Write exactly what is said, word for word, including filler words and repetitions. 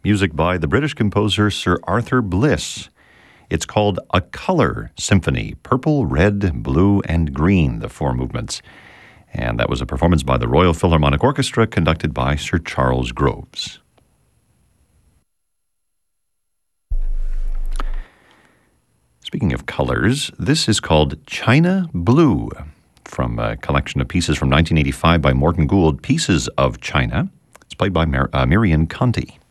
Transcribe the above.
music by the British composer Sir Arthur Bliss. It's called A Color Symphony, purple, red, blue, and green, the four movements. And that was a performance by the Royal Philharmonic Orchestra conducted by Sir Charles Groves. Speaking of colors, this is called China Blue, from a collection of pieces from nineteen eighty-five by Morton Gould, Pieces of China. It's played by Mar- uh, Marion Conti.